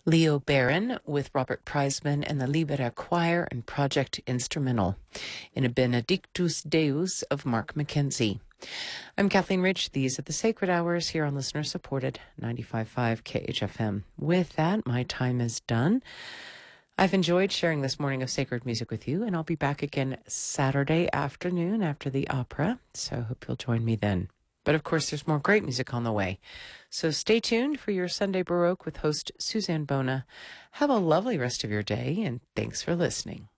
Leo Barron with Robert Priseman and the Libera Choir and Project Instrumental in a Benedictus Deus of Mark McKenzie. I'm Kathleen Rich. These are the Sacred Hours here on listener-supported 95.5 KHFM. With that, my time is done. I've enjoyed sharing this morning of sacred music with you, and I'll be back again Saturday afternoon after the opera, so I hope you'll join me then. But of course, there's more great music on the way. So stay tuned for your Sunday Baroque with host Suzanne Bona. Have a lovely rest of your day, and thanks for listening.